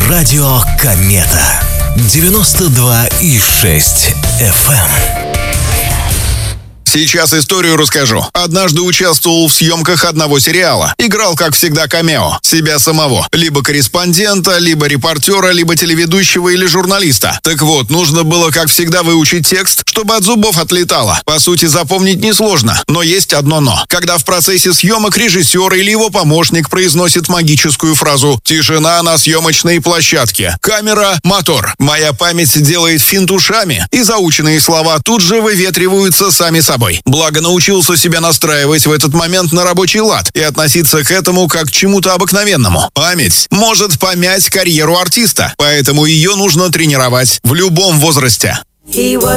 Радио Комета 92,6 FM. Сейчас историю расскажу. Однажды участвовал в съемках одного сериала. Играл, как всегда, камео. Себя самого. Либо корреспондента, либо репортера, либо телеведущего или журналиста. Так вот, нужно было, как всегда, выучить текст, чтобы от зубов отлетало. По сути, запомнить несложно. Но есть одно «но». Когда в процессе съемок режиссер или его помощник произносит магическую фразу «Тишина на съемочной площадке. Камера, мотор». Моя память делает финт ушами, и заученные слова тут же выветриваются сами собой. Благо научился себя настраивать в этот момент на рабочий лад и относиться к этому как к чему-то обыкновенному. Память может помять карьеру артиста, поэтому ее нужно тренировать в любом возрасте.